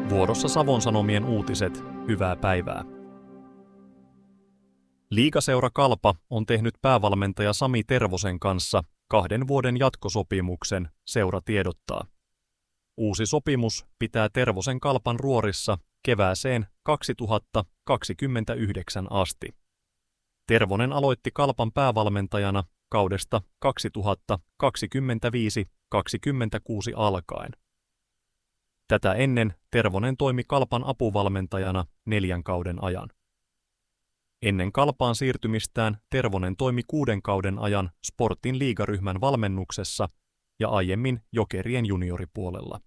Vuorossa Savon Sanomien uutiset, hyvää päivää. Liigaseura Kalpa on tehnyt päävalmentaja Sami Tervosen kanssa 2 vuoden jatkosopimuksen, seura tiedottaa. Uusi sopimus pitää Tervosen Kalpan ruorissa kevääseen 2029 asti. Tervonen aloitti Kalpan päävalmentajana kaudesta 2025-26 alkaen. Tätä ennen Tervonen toimi Kalpan apuvalmentajana 4 kauden ajan. Ennen Kalpaan siirtymistään Tervonen toimi 6 kauden ajan Sportin liigaryhmän valmennuksessa ja aiemmin Jokerien junioripuolella.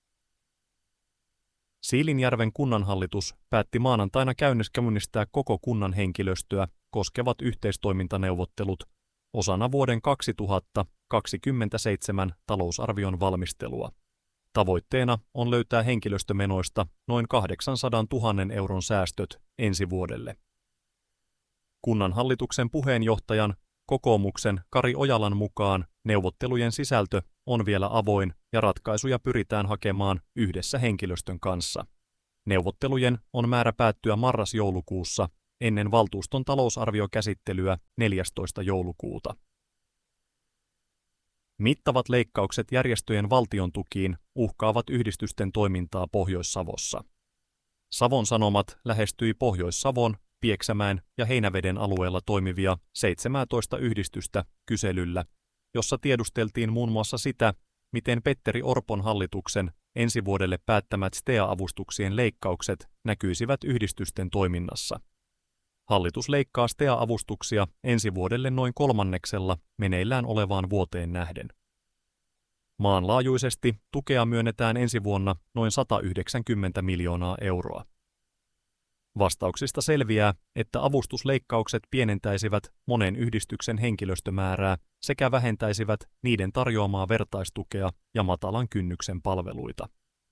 Siilinjärven kunnanhallitus päätti maanantaina käynnistää koko kunnan henkilöstöä koskevat yhteistoimintaneuvottelut osana vuoden 2027 talousarvion valmistelua. Tavoitteena on löytää henkilöstömenoista noin 800 000 euron säästöt ensi vuodelle. Kunnanhallituksen puheenjohtajan, kokoomuksen Kari Ojalan mukaan neuvottelujen sisältö on vielä avoin ja ratkaisuja pyritään hakemaan yhdessä henkilöstön kanssa. Neuvottelujen on määrä päättyä marras-joulukuussa ennen valtuuston talousarviokäsittelyä 14. joulukuuta. Mittavat leikkaukset järjestöjen valtiontukiin uhkaavat yhdistysten toimintaa Pohjois-Savossa. Savon Sanomat lähestyi Pohjois-Savon, Pieksämäen ja Heinäveden alueella toimivia 17 yhdistystä kyselyllä, jossa tiedusteltiin muun muassa sitä, miten Petteri Orpon hallituksen ensi vuodelle päättämät STEA-avustuksien leikkaukset näkyisivät yhdistysten toiminnassa. Hallitus leikkaa STEA-avustuksia ensi vuodelle noin 1/3 meneillään olevaan vuoteen nähden. Maanlaajuisesti tukea myönnetään ensi vuonna noin 190 miljoonaa euroa. Vastauksista selviää, että avustusleikkaukset pienentäisivät monen yhdistyksen henkilöstömäärää sekä vähentäisivät niiden tarjoamaa vertaistukea ja matalan kynnyksen palveluita.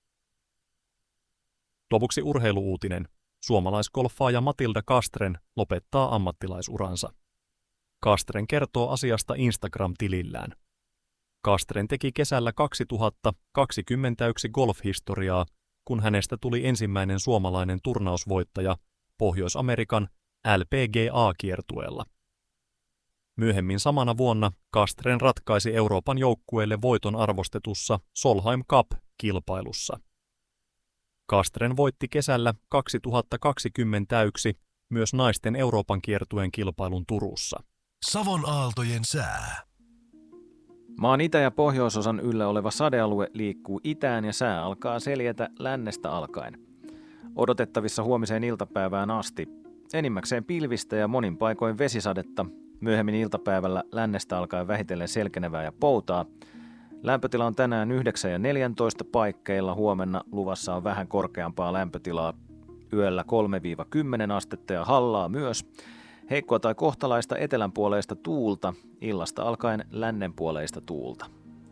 Lopuksi urheiluuutinen. Suomalaisgolfaaja Matilda Castren lopettaa ammattilaisuransa. Castren kertoo asiasta Instagram-tilillään. Castren teki kesällä 2021 golfhistoriaa, kun hänestä tuli ensimmäinen suomalainen turnausvoittaja Pohjois-Amerikan LPGA-kiertueella. Myöhemmin samana vuonna Castren ratkaisi Euroopan joukkueelle voiton arvostetussa Solheim Cup-kilpailussa. Castren voitti kesällä 2021 myös naisten Euroopan kiertueen kilpailun Turussa. Savon aaltojen sää. Maan itä- ja pohjoisosan yllä oleva sadealue liikkuu itään ja sää alkaa seljetä lännestä alkaen. Odotettavissa huomiseen iltapäivään asti. Enimmäkseen pilvistä ja monin paikoin vesisadetta. Myöhemmin iltapäivällä lännestä alkaen vähitellen selkenevää ja poutaa. Lämpötila on tänään 9 ja 14 paikkeilla. Huomenna luvassa on vähän korkeampaa lämpötilaa. Yöllä 3-10 astetta ja hallaa myös. Heikkoa tai kohtalaista etelänpuoleista tuulta, illasta alkaen lännenpuoleista tuulta.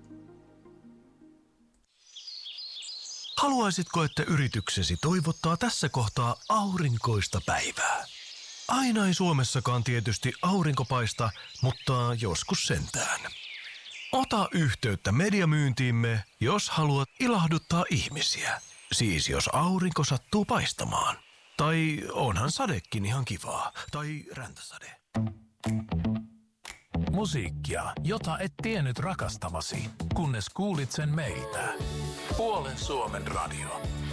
Haluaisitko, että yrityksesi toivottaa tässä kohtaa aurinkoista päivää? Aina ei Suomessakaan tietysti aurinko paista, mutta joskus sentään. Ota yhteyttä mediamyyntiimme, jos haluat ilahduttaa ihmisiä. Siis jos aurinko sattuu paistamaan. Tai onhan sadekin ihan kivaa. Tai räntäsade. Musiikkia, jota et tiennyt rakastavasi, kunnes kuulit sen meiltä. Puolen Suomen radio.